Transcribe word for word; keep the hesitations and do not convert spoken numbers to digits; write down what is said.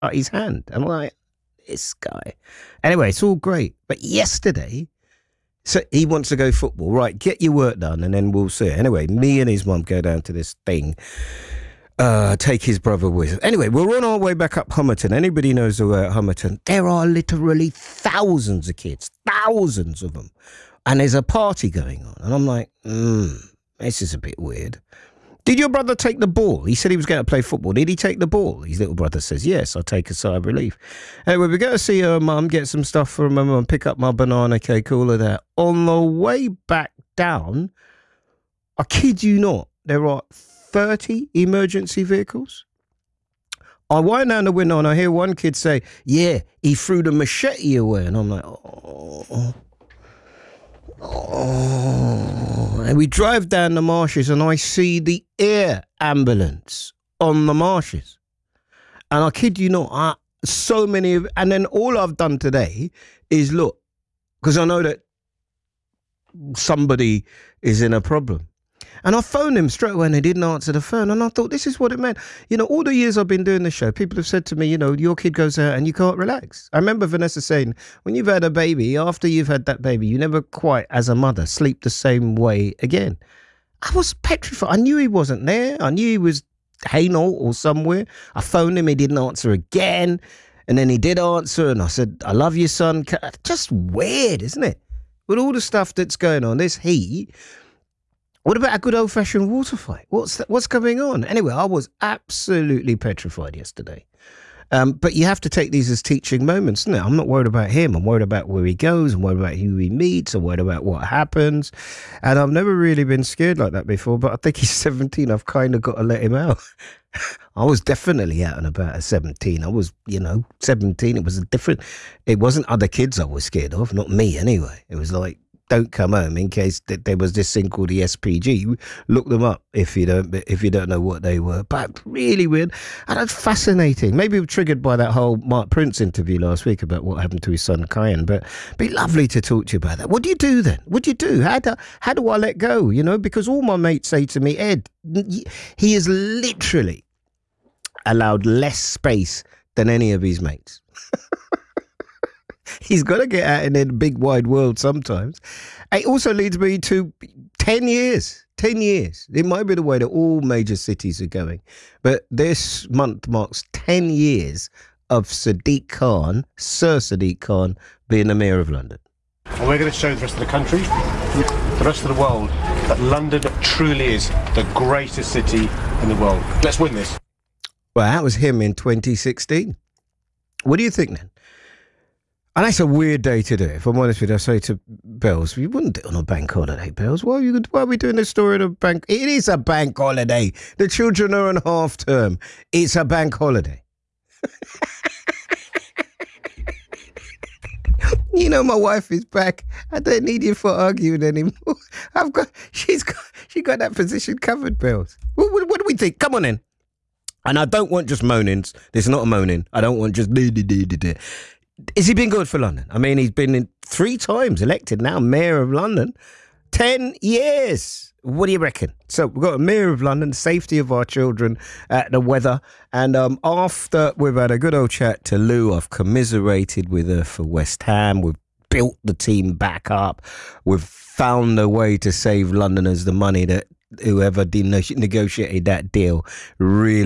at his hand. I'm like, this guy. Anyway, it's all great. But yesterday, so he wants to go football. Right, get your work done and then we'll see. Anyway, me and his mum go down to this thing. Uh, take his brother with us. Anyway, we're on our way back up Homerton. Anybody knows the way at Homerton? There are literally thousands of kids, thousands of them. And there's a party going on. And I'm like, hmm, this is a bit weird. Did your brother take the ball? He said he was going to play football. Did he take the ball? His little brother says, yes, I'll take a sigh of relief. Anyway, we go to see her mum, get some stuff from her mum, pick up my banana cake, all of that. On the way back down, I kid you not, there are thirty emergency vehicles. I wind down the window and I hear one kid say, yeah, he threw the machete away. And I'm like, oh... Oh, and we drive down the marshes and I see the air ambulance on the marshes. And I kid you not, I, so many of, and then all I've done today is look, because I know that somebody is in a problem. And I phoned him straight away and they didn't answer the phone. And I thought, this is what it meant. You know, all the years I've been doing the show, people have said to me, you know, your kid goes out and you can't relax. I remember Vanessa saying, when you've had a baby, after you've had that baby, you never quite, as a mother, sleep the same way again. I was petrified. I knew he wasn't there. I knew he was Hainault or somewhere. I phoned him. He didn't answer again. And then he did answer. And I said, I love you, son. Just weird, isn't it? With all the stuff that's going on, this heat. What about a good old-fashioned water fight? What's that, what's going on? Anyway, I was absolutely petrified yesterday. Um, but you have to take these as teaching moments, isn't it? I'm not worried about him. I'm worried about where he goes. I'm worried about who he meets. I'm worried about what happens. And I've never really been scared like that before, but I think he's seventeen. I've kind of got to let him out. I was definitely out and about at seventeen. I was, you know, seventeen. It was a different... It wasn't other kids I was scared of, not me anyway. It was like, don't come home in case that there was this thing called the S P G. Look them up if you don't if you don't know what they were. But really weird. And that's fascinating. Maybe triggered by that whole Mark Prince interview last week about what happened to his son Kyan. But it'd be lovely to talk to you about that. What do you do then? What do you do? How do, how do I let go? You know, because all my mates say to me, Ed, he is literally allowed less space than any of his mates. He's got to get out in the big wide world sometimes. It also leads me to ten years. ten years. It might be the way that all major cities are going. But this month marks ten years of Sadiq Khan, Sir Sadiq Khan, being the Mayor of London. And we're going to show the rest of the country, the rest of the world, that London truly is the greatest city in the world. Let's win this. Well, that was him in twenty sixteen. What do you think then? And that's a weird day to do it. If I'm honest with you, I say to Bells, we wouldn't do it on a bank holiday, Bells. Why are, you, why are we doing this story on a bank? It is a bank holiday. The children are on half term. It's a bank holiday. You know, my wife is back. I don't need you for arguing anymore. I've got, she's got, she got that position covered, Bells. What, what, what do we think? Come on in. And I don't want just moanings. This is not a moaning. I don't want just... Dee, dee, dee, dee, dee. Has he been good for London? I mean, he's been in three times elected now, Mayor of London. Ten years. What do you reckon? So we've got a Mayor of London, safety of our children, uh, the weather. And um, after we've had a good old chat to Lou, I've commiserated with her for West Ham. We've built the team back up. We've found a way to save Londoners the money that whoever de- negotiated that deal really